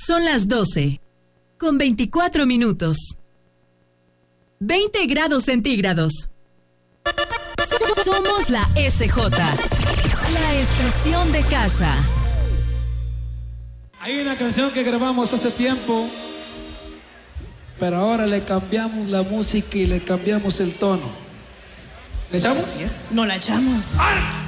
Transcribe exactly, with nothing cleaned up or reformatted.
Son las doce, con veinticuatro minutos. veinte grados centígrados. Somos la S J, la estación de casa. Hay una canción que grabamos hace tiempo, pero ahora le cambiamos la música y le cambiamos el tono. ¿Le echamos? No la echamos. ¡Ah!